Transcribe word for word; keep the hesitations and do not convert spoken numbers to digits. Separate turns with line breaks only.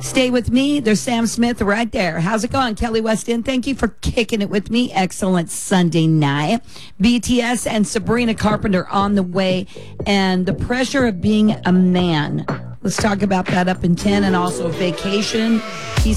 Stay with me. There's Sam Smith right there. How's it going? Kelly Weston, thank you for kicking it with me. Excellent Sunday night. B T S and Sabrina Carpenter on the way, and the pressure of being a man. Let's talk about that up in ten, and also vacation. He's